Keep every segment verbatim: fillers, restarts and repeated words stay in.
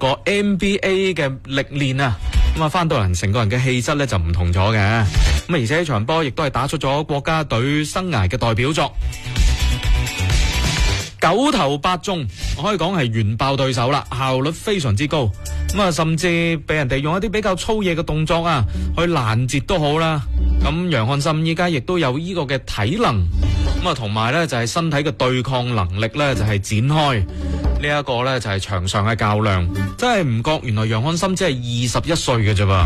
過 N B A 嘅歷練啊，咁啊翻到人成個人嘅氣質咧就唔同咗嘅，咁啊而且呢場波亦都係打出咗國家隊生涯嘅代表作，九投八中，可以講係完爆對手啦，效率非常之高，咁啊甚至俾人哋用一啲比較粗野嘅動作啊去攔截都好啦。咁楊漢森依家亦都有呢個嘅體能，咁啊同埋咧就係身體嘅對抗能力咧就係展開呢一個咧就係場上嘅較量，真係唔覺原來楊漢森只係二十一歲嘅啫噃，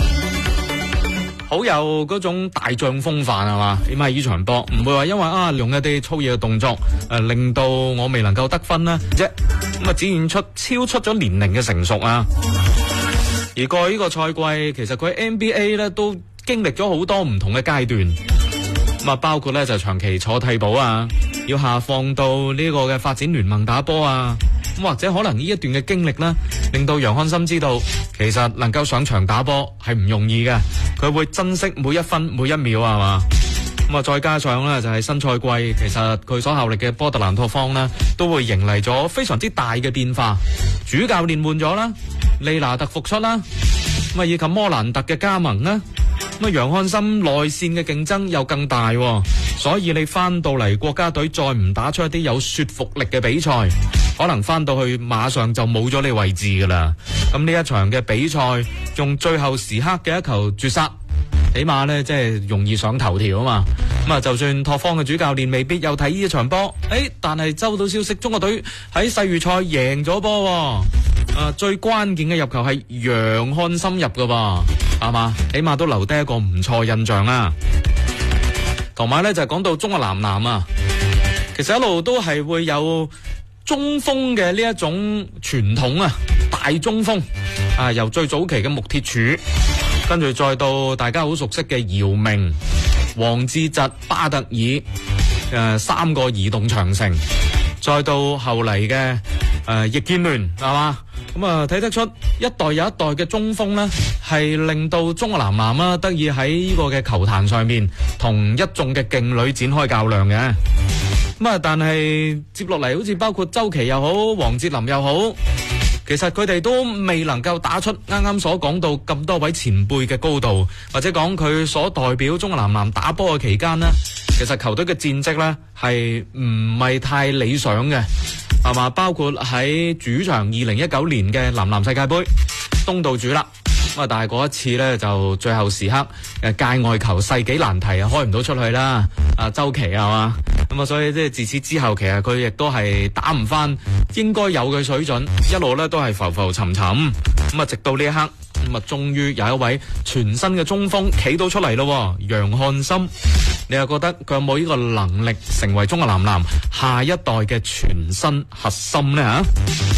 好有嗰種大將風範係嘛？點解呢場波唔會話因為啊用一啲粗野嘅動作誒、呃、令到我未能夠得分呢？啫？咁啊展現出超出咗年齡嘅成熟啊！而過去呢個賽季，其實佢喺 N B A 咧都經歷咗好多唔同嘅階段，咁啊包括咧就長期坐替補啊，要下放到呢個嘅發展聯盟打波啊，咁或者可能呢一段嘅經歷咧，令到楊漢森知道，其實能夠上場打波係唔容易嘅，佢會珍惜每一分每一秒係嘛，咁啊再加上咧就係新賽季，其實佢所效力嘅波特蘭拓荒呢，都會迎嚟咗非常之大嘅變化，主教練換咗啦，利拿特復出啦，咁啊以及摩蘭特嘅加盟啦。咁啊，楊漢森內線嘅競爭又更大，所以你翻到嚟國家隊再唔打出一啲有說服力嘅比賽，可能翻到去馬上就冇咗你位置噶啦。咁呢一場嘅比賽用最後時刻嘅一球絕殺，起碼呢即係容易上頭條啊嘛。咁啊，就算拓荒嘅主教練未必有睇呢一場波，誒，但係收到消息，中國隊喺世預賽贏咗波。啊，最關鍵嘅入球係楊漢森入噶噃，係嘛？起碼都留低一個唔錯印象啦。同埋咧就係、是、講到中國男籃啊，其實一路都係會有中鋒嘅呢一種傳統啊，大中鋒啊，由最早期嘅穆鐵柱，跟住再到大家好熟悉嘅姚明、王治郅、巴特爾，誒、呃、三個移動長城，再到後嚟嘅誒易建聯，係嘛？咁啊，睇得出一代有一代嘅中鋒呢，係令到中國男籃啊得以喺呢個嘅球壇上面同一眾嘅勁旅展開較量嘅。咁啊，但係接落嚟好似包括周琦又好，王哲林又好，其實佢哋都未能夠打出啱啱所講到咁多位前輩嘅高度，或者講佢所代表中國男籃打波嘅期間呢，其實球隊嘅戰績呢係唔係太理想嘅。係嘛？包括喺主場二零一九年嘅男籃世界盃東道主啦，咁啊，但係嗰一次咧就最後時刻誒界外球世紀難題啊，開唔到出去啦。啊，周琦係嘛？咁啊，所以即係自此之後，其實佢亦都係打唔翻應該有嘅水準，一路咧都係浮浮沉沉。咁啊，直到呢一刻，咁啊，終於有一位全新嘅中鋒企到出嚟咯，楊漢森。你又覺得佢有冇呢個能力成為中國男籃下一代嘅全新核心呢？吓，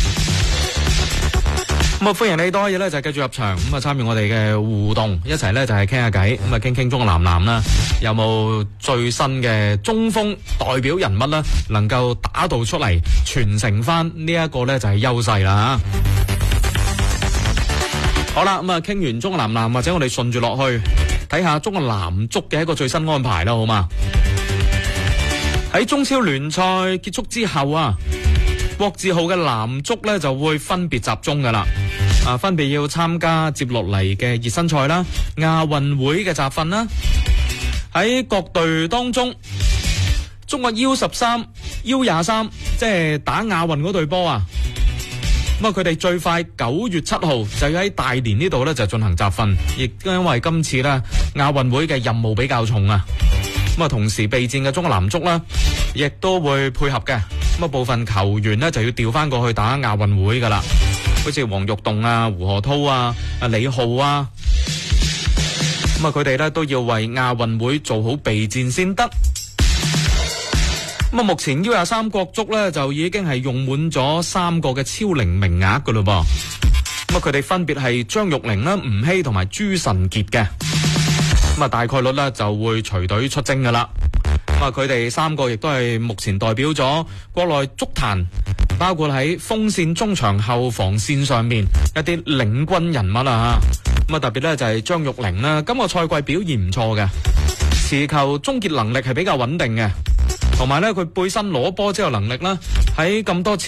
咁啊，歡迎你多嘢咧，就繼續入場咁啊，參與我哋嘅互動，一齊咧就係傾下偈，咁啊，傾傾中國男籃啦，有冇最新嘅中鋒代表人物啦，能夠打到出嚟，傳承翻呢一個咧就係優勢啦。好啦，咁啊，傾完中國男籃，或者我哋順住落去睇下中國男足嘅一個最新安排啦，好嘛？喺中超聯賽結束之後啊，國字號嘅男足咧就會分別集中噶啦，啊，分別要參加接落嚟嘅熱身賽啦、亞運會嘅集訓啦。喺各隊當中，中國 U 十三、U 廿三，即係打亞運嗰隊波啊。咁啊，佢哋最快九月七號就要喺大連呢度咧就進行集訓，亦因為今次咧亞運會嘅任務比較重啊。咁啊，同時備戰嘅中國男足啦，亦都會配合嘅。咁啊，部分球員咧就要調翻過去打亞運會噶啦，好似黃玉棟啊、胡河濤啊、阿李浩啊。咁啊，佢哋咧都要為亞運會做好備戰先得。咁啊，目前 U 廿三國足咧就已經係用滿咗三個嘅超齡名額噶咯噃。咁啊，佢哋分別係張玉寧啦、吳曦同埋朱晨傑嘅。咁啊，大概率咧就會隨隊出征噶啦。咁啊，佢哋三個亦都係目前代表咗國內足壇，包括喺鋒線、中場、後防線上面一啲領軍人物啊。咁啊，特別咧就係張玉寧啦，今個賽季表現唔錯嘅，持球終結能力係比較穩定嘅。同埋咧，佢背身攞波之後能力啦，喺咁多次